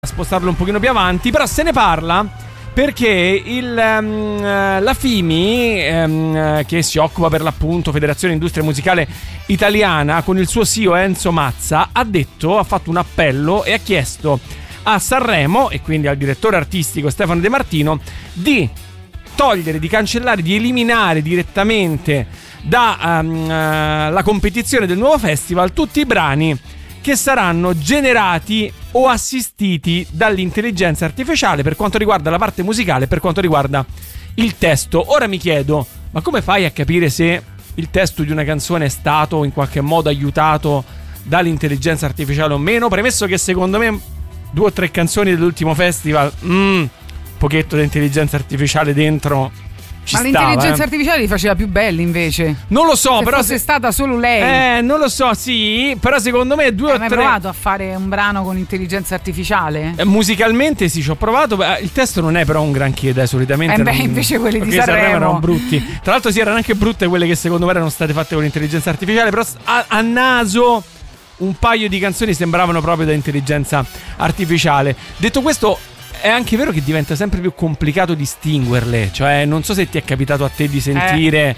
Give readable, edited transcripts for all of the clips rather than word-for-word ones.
spostarlo un pochino più avanti, però se ne parla perché la FIMI, che si occupa per l'appunto Federazione Industria Musicale Italiana, con il suo CEO Enzo Mazza, ha fatto un appello e ha chiesto a Sanremo, e quindi al direttore artistico Stefano De Martino, di togliere, di cancellare, di eliminare direttamente la competizione del nuovo festival tutti i brani che saranno generati o assistiti dall'intelligenza artificiale per quanto riguarda la parte musicale, per quanto riguarda il testo. Ora mi chiedo, ma come fai a capire se il testo di una canzone è stato in qualche modo aiutato dall'intelligenza artificiale o meno? Premesso che secondo me 2 o 3 canzoni dell'ultimo festival, un pochetto di intelligenza artificiale dentro ci ma stava, l'intelligenza artificiale li faceva più belli invece. Non lo so, se però fosse stata solo lei. Non lo so, sì, però secondo me 2 o 3. Hai mai provato a fare un brano con intelligenza artificiale? Musicalmente sì, ci ho provato. Il testo non è però un granché, solitamente. Invece quelli di Sanremo erano brutti. Tra l'altro sì, erano anche brutte quelle che secondo me erano state fatte con l'intelligenza artificiale, però a naso un paio di canzoni sembravano proprio da intelligenza artificiale. Detto questo, è anche vero che diventa sempre più complicato distinguerle. Cioè, non so se ti è capitato a te di sentire.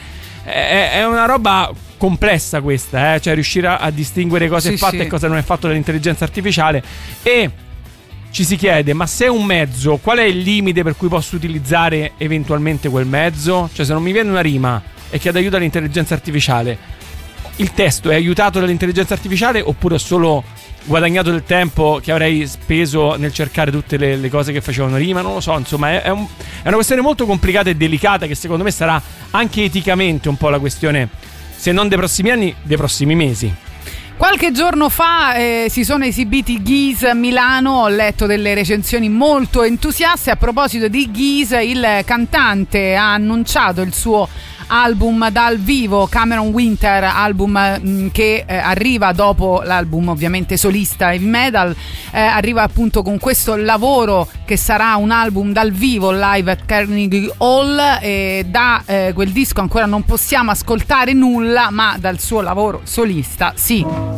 È una roba complessa questa, Cioè, riuscire a distinguere cosa è fatto e cosa non è fatto dall'intelligenza artificiale. E ci si chiede, ma se è un mezzo, qual è il limite per cui posso utilizzare eventualmente quel mezzo? Cioè, se non mi viene una rima e chiedo aiuto all'intelligenza artificiale, il testo è aiutato dall'intelligenza artificiale oppure ho solo guadagnato del tempo che avrei speso nel cercare tutte le cose che facevano rima? Non lo so, insomma è una questione molto complicata e delicata, che secondo me sarà anche eticamente un po' la questione, se non dei prossimi anni, dei prossimi mesi. Qualche giorno fa si sono esibiti Geese a Milano, ho letto delle recensioni molto entusiaste. A proposito di Geese, il cantante ha annunciato il suo album dal vivo, Cameron Winter, album che arriva dopo l'album ovviamente solista heavy metal, arriva appunto con questo lavoro che sarà un album dal vivo live at Carnegie Hall, e da quel disco ancora non possiamo ascoltare nulla, ma dal suo lavoro solista sì.